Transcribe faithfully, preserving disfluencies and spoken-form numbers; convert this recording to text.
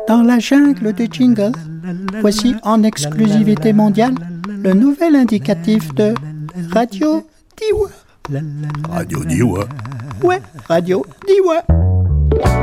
Dans la jungle des jingles, voici en exclusivité mondiale le nouvel indicatif de Radio Diois. Radio Diois. Ouais, Radio Diois.